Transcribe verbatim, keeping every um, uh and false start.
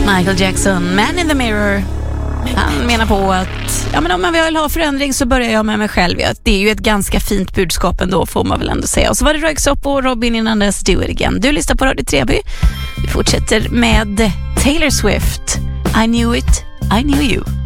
Michael Jackson, Man in the Mirror. Han menar på att ja, men om man vill ha förändring så börjar jag med mig själv. Ja, det är ju ett ganska fint budskap ändå, får man väl ändå säga. Och så var det Röyksopp och Robin innan dess Do It Again. Du lyssnar på Radio Treby. Vi fortsätter med Taylor Swift, I Knew It, I Knew You.